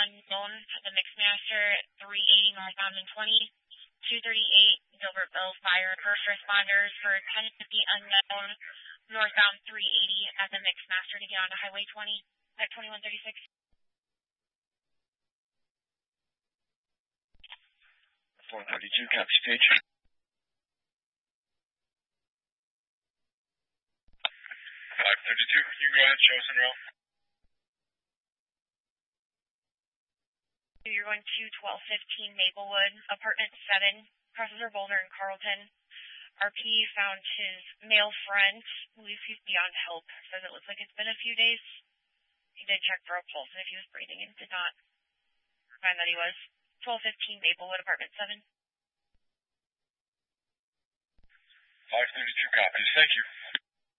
unknown at the Mixmaster at 380 northbound and 20. 238 Gilbertville Fire first responders for 1050 unknown northbound 380 at the Mixmaster to get onto Highway 20 at 2136. 432, copy stage. 532, you go ahead, show us en route. You're going to 1215 Maplewood, apartment 7, crosses are Boulder and Carlton. RP found his male friend, believes he's beyond help, says it looks like it's been a few days. He did check for a pulse and if he was breathing and did not find that he was. 1215 Maplewood, apartment 7. 532 copies, thank you.